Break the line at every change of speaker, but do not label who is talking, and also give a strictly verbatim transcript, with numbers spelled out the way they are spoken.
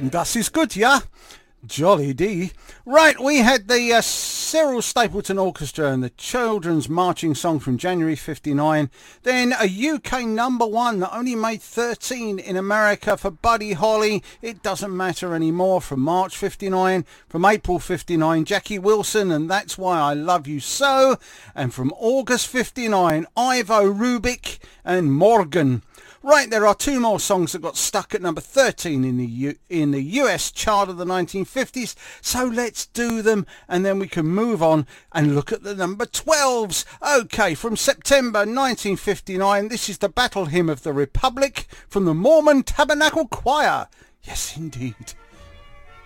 Das is good, yeah? Jolly D. Right, we had the uh, Cyril Stapleton Orchestra and the Children's Marching Song from January fifty-nine. Then a U K number one that only made thirteen in America for Buddy Holly. It Doesn't Matter Anymore from March fifty-nine. From April fifty-nine, Jackie Wilson and That's Why I Love You So. And from August fifty-nine, Ivo Rubik and Morgan. Right, there are two more songs that got stuck at number thirteen in the U- in the U S chart of the nineteen fifties, so let's do them and then we can move on and look at the number twelves. Okay, from September nineteen fifty-nine, this is the Battle Hymn of the Republic from the Mormon Tabernacle Choir. Yes, indeed.